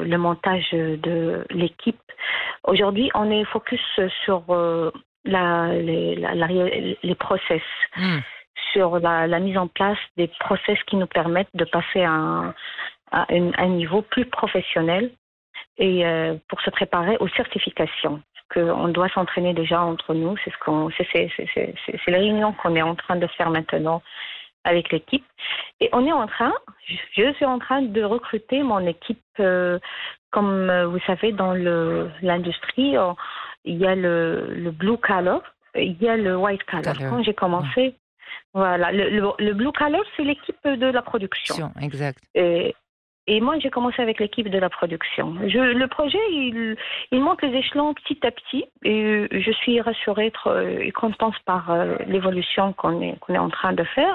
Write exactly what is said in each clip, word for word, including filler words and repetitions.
le montage de l'équipe. Aujourd'hui, on est focus sur euh, la, les, la, la, les process, Mm. sur la, la mise en place des process qui nous permettent de passer à un, à un, un niveau plus professionnel et euh, pour se préparer aux certifications. Qu'on doit s'entraîner déjà entre nous. C'est, ce qu'on, c'est, c'est, c'est, c'est, c'est les réunions qu'on est en train de faire maintenant avec l'équipe. Et on est en train, je suis en train de recruter mon équipe. Euh, comme vous savez, dans le, l'industrie, il y a le, le blue collar, il y a le white collar. Alors, Quand j'ai commencé, ouais. voilà, le, le, le blue collar, c'est l'équipe de la production. Exact. Et, Et moi, j'ai commencé avec l'équipe de la production. Je, le projet, il, il monte les échelons petit à petit. Et je suis rassurée et contente par l'évolution qu'on est, qu'on est en train de faire.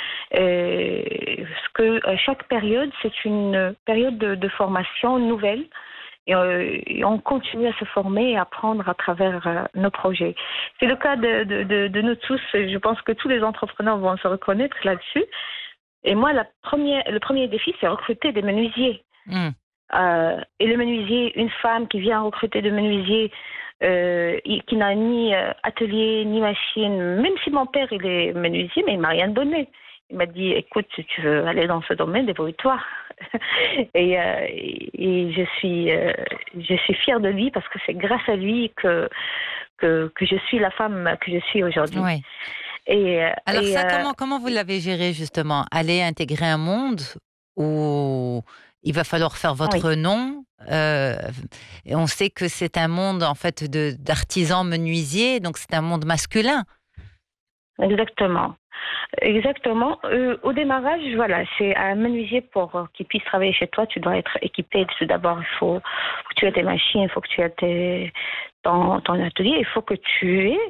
Et, parce que chaque période, c'est une période de, de formation nouvelle. Et, et on continue à se former et à apprendre à travers nos projets. C'est le cas de, de, de, de nous tous. Je pense que tous les entrepreneurs vont se reconnaître là-dessus. Et moi, la première, le premier défi, c'est recruter des menuisiers. Mm. Euh, et le menuisier, une femme qui vient recruter des menuisiers, euh, qui n'a ni atelier, ni machine, même si mon père, il est menuisier, mais il ne m'a rien donné. Il m'a dit, écoute, si tu veux aller dans ce domaine, débrouille-toi. et, euh, et je suis, euh, je suis fière de lui parce que c'est grâce à lui que, que, que je suis la femme que je suis aujourd'hui. Oui. Et, Alors et, ça, euh, comment, comment vous l'avez géré justement? Aller intégrer un monde où il va falloir faire votre oui. nom. Euh, et on sait que c'est un monde en fait de, d'artisans menuisiers, donc c'est un monde masculin. Exactement. Exactement. Euh, au démarrage, voilà, c'est un menuisier pour euh, qu'il puisse travailler chez toi. Tu dois être équipé. Tout d'abord, il faut, faut que tu aies tes machines, il faut que tu aies tes, ton, ton atelier. Il faut que tu aies,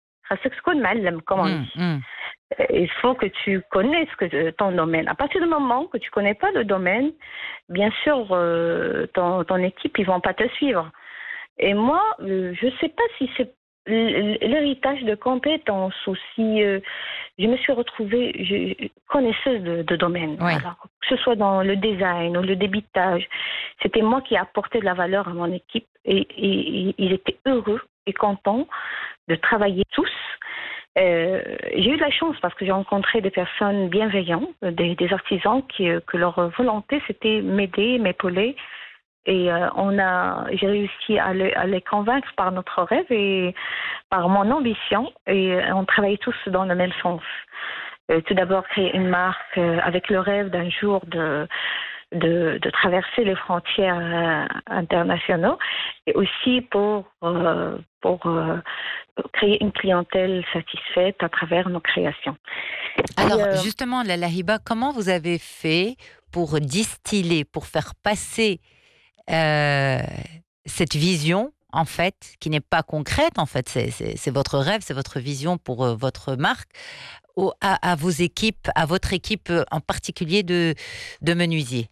comme on Mmh, dit. mmh. Il faut que tu connaisses que, ton domaine. À partir du moment que tu ne connais pas le domaine, bien sûr, euh, ton, ton équipe, ils ne vont pas te suivre. Et moi, euh, je ne sais pas si c'est l'héritage de compétences ou si euh, je me suis retrouvée je, connaisseuse de, de domaine. Oui. Alors, que ce soit dans le design ou le débitage, c'était moi qui ai apporté de la valeur à mon équipe et, et, et ils étaient heureux et contents de travailler tous. Euh, j'ai eu de la chance parce que j'ai rencontré des personnes bienveillantes, des, des artisans qui, que leur volonté c'était m'aider, m'épauler. Et euh, on a, j'ai réussi à, le, à les convaincre par notre rêve et par mon ambition. Et on travaille tous dans le même sens. Euh, tout d'abord, créer une marque euh, avec le rêve d'un jour de, de, de traverser les frontières euh, internationaux. Et aussi pour, euh, pour euh, créer une clientèle satisfaite à travers nos créations. Alors, et, euh, justement, Lalla Hiba, comment vous avez fait pour distiller, pour faire passer euh, cette vision, en fait, qui n'est pas concrète, en fait, c'est, c'est, c'est votre rêve, c'est votre vision pour euh, votre marque, au, à, à vos équipes, à votre équipe euh, en particulier de, de menuisiers?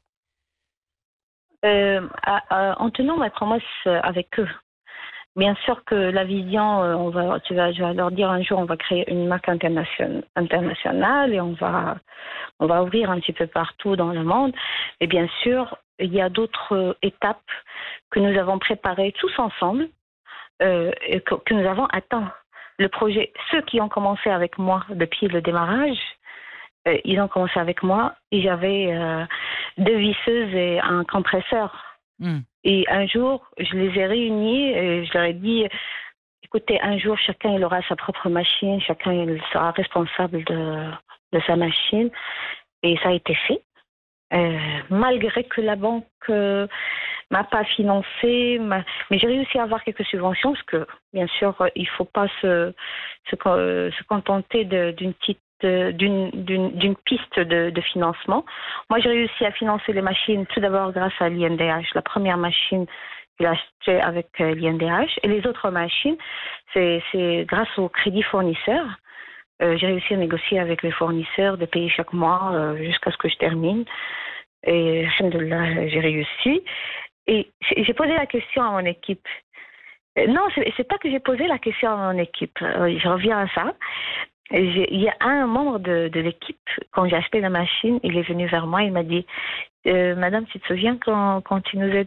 euh, à, à, en tenant ma promesse avec eux. Bien sûr que la vision, euh, on va, tu vas, je vais leur dire un jour, on va créer une marque internationale, internationale et on va, on va ouvrir un petit peu partout dans le monde. Et bien sûr, il y a d'autres euh, étapes que nous avons préparées tous ensemble euh, et que, que nous avons atteint. Le projet, ceux qui ont commencé avec moi depuis le démarrage, euh, ils ont commencé avec moi et j'avais euh, deux visseuses et un compresseur. Mmh. Et un jour, je les ai réunis et je leur ai dit, écoutez, un jour, chacun il aura sa propre machine, chacun il sera responsable de, de sa machine. Et ça a été fait. Euh, malgré que la banque euh, m'a pas financé, m'a... mais j'ai réussi à avoir quelques subventions parce que, bien sûr, il faut pas se, se, se contenter de, d'une petite D'une, d'une, d'une piste de, de financement. Moi, j'ai réussi à financer les machines tout d'abord grâce à l'I N D H. La première machine, je l'ai achetée avec l'I N D H. Et les autres machines, c'est, c'est grâce au crédit fournisseur. Euh, j'ai réussi à négocier avec les fournisseurs de payer chaque mois euh, jusqu'à ce que je termine. Et alhamdoulilah, j'ai réussi. Et j'ai posé la question à mon équipe. Non, c'est, c'est pas que j'ai posé la question à mon équipe. Euh, je reviens à ça. Il y a un membre de, de l'équipe, quand j'ai acheté la machine, il est venu vers moi, il m'a dit euh, Madame, tu te souviens quand, quand tu nous as